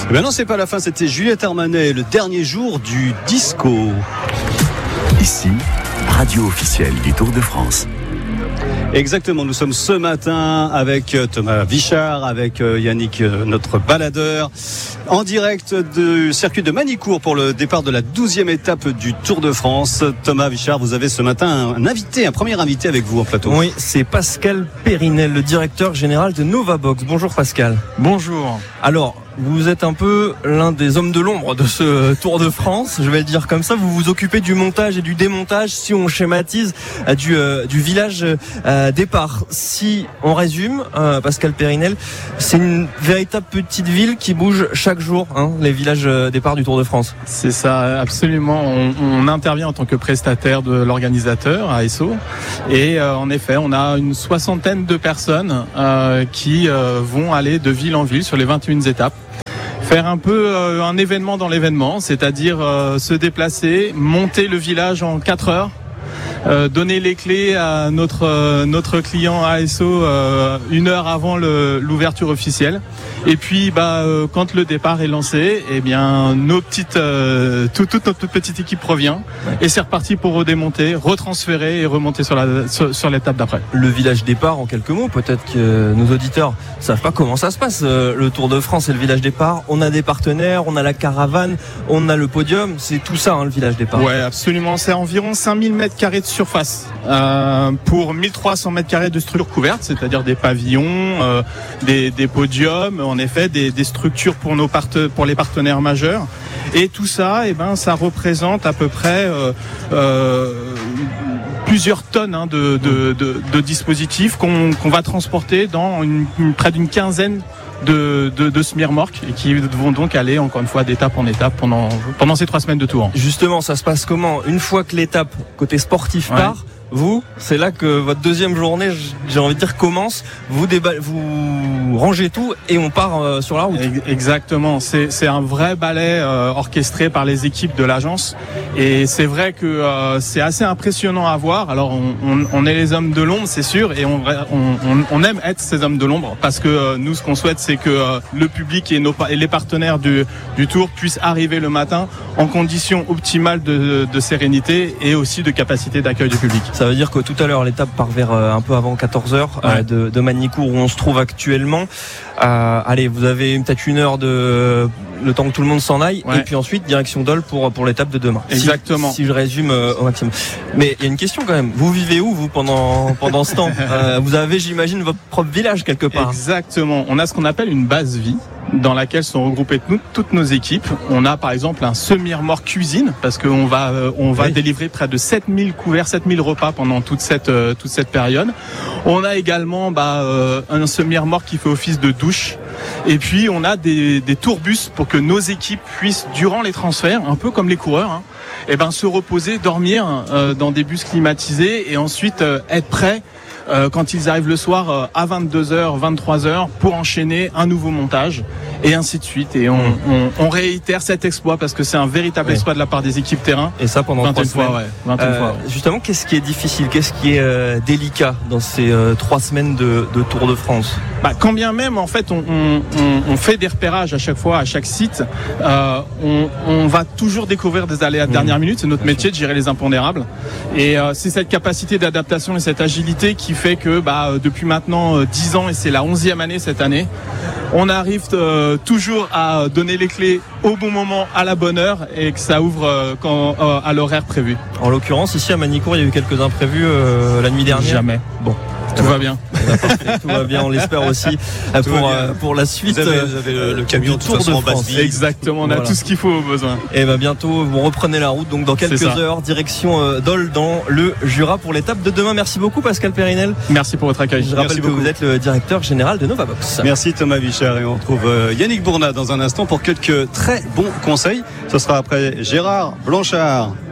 Eh bien non, c'est pas la fin, c'était Juliette Armanet, le dernier jour du disco. Ici, radio officielle du Tour de France. Exactement, nous sommes ce matin avec Thomas Vichard, avec Yannick, notre baladeur, en direct du circuit de Manicourt pour le départ de la 12e étape du Tour de France. Thomas Vichard, vous avez ce matin un premier invité avec vous en plateau. Oui, c'est Pascal Périnel, le directeur général de Novabox. Bonjour Pascal. Bonjour. Alors, vous êtes un peu l'un des hommes de l'ombre de ce Tour de France, je vais le dire comme ça. Vous vous occupez du montage et du démontage, si on schématise, du village départ. Si on résume, Pascal Périnel, c'est une véritable petite ville qui bouge chaque jour, les villages départ du Tour de France. C'est ça, absolument. On intervient en tant que prestataire de l'organisateur ASO. Et en effet, on a une 60aine de personnes qui vont aller de ville en ville sur les 21 étapes. Faire un peu un événement dans l'événement, c'est-à-dire se déplacer, monter le village en 4 heures, donner les clés à notre client ASO 1 heure avant l'ouverture officielle. Et puis quand le départ est lancé, eh bien toute notre petite équipe revient et c'est reparti pour redémonter, retransférer et remonter sur l'étape d'après. Le village départ, en quelques mots, peut-être que nos auditeurs savent pas comment ça se passe, le Tour de France et le village départ. On a des partenaires, on a la caravane, on a le podium, c'est tout ça le village départ. Ouais, absolument, c'est environ 5000 m² de surface pour 1300 m² de structures couvertes, c'est-à-dire des pavillons, des podiums, en effet des structures pour les partenaires majeurs. Et tout ça, ça représente à peu près plusieurs tonnes de dispositifs qu'on va transporter dans près d'une quinzaine de semi-remorques et qui vont donc aller encore une fois d'étape en étape pendant ces 3 semaines de tour. Justement, ça se passe comment? Une fois que l'étape côté sportif part, vous, c'est là que votre deuxième journée, j'ai envie de dire, commence. Vous rangez tout et on part sur la route. Exactement. C'est un vrai ballet orchestré par les équipes de l'agence. Et c'est vrai que c'est assez impressionnant à voir. Alors, on est les hommes de l'ombre, c'est sûr, et on aime être ces hommes de l'ombre parce que nous, ce qu'on souhaite, c'est que le public et les partenaires du Tour puissent arriver le matin en conditions optimales de sérénité et aussi de capacité d'accueil du public. Ça veut dire que tout à l'heure, l'étape part vers un peu avant 14h de Manicourt où on se trouve actuellement. Allez, vous avez peut-être 1 heure le temps que tout le monde s'en aille et puis ensuite direction Dole pour l'étape de demain. Exactement. Si je résume au maximum. Mais il y a une question quand même. Vous vivez où vous pendant ce temps? Vous avez, j'imagine, votre propre village quelque part. Exactement. On a ce qu'on appelle une base vie dans laquelle sont regroupées toutes nos équipes. On a par exemple un semi-remorque cuisine parce qu'on va délivrer près de 7000 couverts, 7000 repas pendant toute cette période. On a également un semi-remorque qui fait office de douche. Et puis on a des tourbus pour que nos équipes puissent, durant les transferts, un peu comme les coureurs, se reposer, dormir dans des bus climatisés et ensuite être prêts quand ils arrivent le soir à 22h, 23h pour enchaîner un nouveau montage et ainsi de suite. Et on réitère cet exploit parce que c'est un véritable exploit de la part des équipes terrain. Et ça pendant 3 semaines. 21 fois. Justement, qu'est-ce qui est difficile? Qu'est-ce qui est délicat dans ces 3 semaines de Tour de France? Quand bien même, en fait, on fait des repérages à chaque fois, à chaque site, on va toujours découvrir des aléas de dernière minute. C'est notre métier de gérer les impondérables. Et c'est cette capacité d'adaptation et cette agilité qui fait que depuis maintenant 10 ans, et c'est la 11e année cette année, on arrive toujours à donner les clés au bon moment, à la bonne heure, et que ça ouvre à l'horaire prévu. En l'occurrence, ici à Manicourt, il y a eu quelques imprévus la nuit dernière. Jamais. Bon. Tout va bien. Tout va bien, on l'espère aussi pour la suite. Vous avez le camion de toute façon en base vie. Exactement, on a tout ce qu'il faut au besoin. Et bientôt, vous reprenez la route, donc dans quelques heures, direction Dole dans le Jura pour l'étape de demain. Merci beaucoup Pascal Périnel. Merci pour votre accueil. Je rappelle que vous êtes le directeur général de Novabox. Merci Thomas Vichard et on retrouve Yannick Bournat dans un instant pour quelques très bons conseils. Ce sera après Gérard Blanchard.